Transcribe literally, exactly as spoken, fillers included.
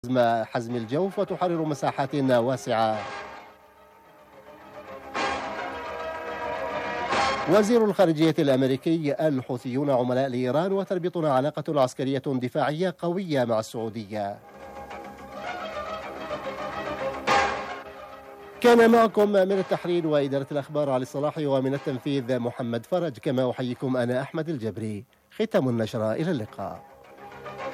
حزم الجوف وتحرر مساحات واسعة. وزير الخارجية الأمريكي: الحوثيون عملاء لإيران وتربطنا علاقة عسكرية دفاعية قوية مع السعودية. كان معكم من التحرير وإدارة الأخبار علي الصلاح، ومن التنفيذ محمد فرج. كما أحييكم أنا أحمد الجبري. ختام النشرة، إلى اللقاء.